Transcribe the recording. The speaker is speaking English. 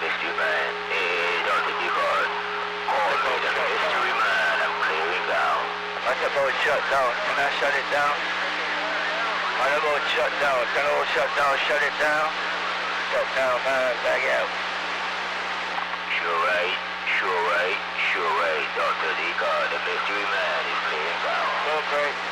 Mystery Man. Hey, Dr. Deckard. Call me the Mystery Man. I'm clearing down. My boat shut down. Can I shut it down? My boat shut down. Can I shut down? Shut it down. Shut down, man. Back out. Sure right. Sure right. Sure right. Dr. Deckard. The Mystery Man is clearing down. Okay.